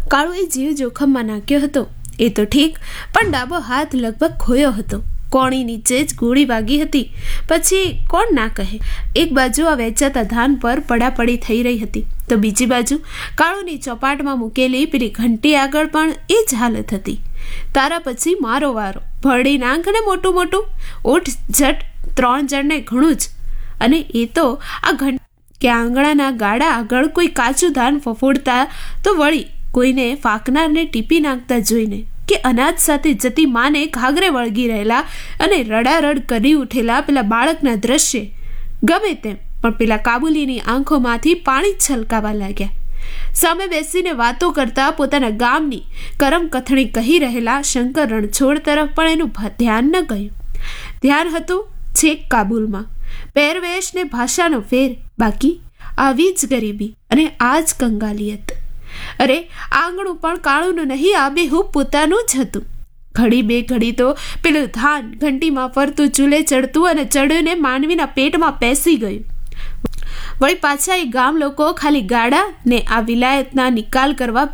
કાળુએ જીવ જોખમમાં નાખ્યો હતો એ તો ઠીક, પણ ડાબો હાથ લગભગ ખોયો હતો. કોણી નીચે જ ગોળી વાગી હતી. પછી કોણ ના કહે. એક બાજુ આ વેચાતા ધાન પર પડાપડી થઈ રહી હતી તો બીજી બાજુ કાળુની ચોપાટમાં મૂકેલી પેલી ઘંટી આગળ પણ એ જ હાલત હતી. તારા પછી મારો વારો, ભરડી નાખ ને મોટું મોટું, ઉઠ ઝટ, 3 જણને ઘણું જ. અને એ તો આ ઘંટી કે આંગણાના ગાડા આગળ કોઈ કાચું ધાન ફફોડતા તો વળી કોઈને ફાકનારને ટીપી નાખતા જોઈને, કે અનાજ સાથે જતી માને ઘાઘરે વળગી રહેલા અને રડારડ કરી ઉઠેલા પેલા બાળકના દ્રશ્ય ગમે તેમ પણ પેલા કાબુલીની આંખોમાંથી પાણી છલકાવા લાગ્યા. સામે બેસીને વાતો કરતા પોતાના ગામની કરમકથણી કહી રહેલા શંકર રણછોડ તરફ પણ એનું ધ્યાન ન ગયું. ધ્યાન હતું છેક કાબુલમાં. પહેરવેશ ને ભાષાનો ફેર, બાકી આવી જ ગરીબી અને આ જ કંગાલિયત. અરે આંગણું પણ કાળુનું નહીં, આબેહૂબ પોતાનું જ હતું. ઘડી બે ઘડી તો પેલું ધાન ઘંટીમાં ફરતું ચૂલે ચડતું અને ચડ્યું ને માનવીના પેટમાં પેસી ગયું. વળી પાછા એ ગામ લોકો ખાલી ગાડા ને આ વિલાયતના નિકાલ કરવા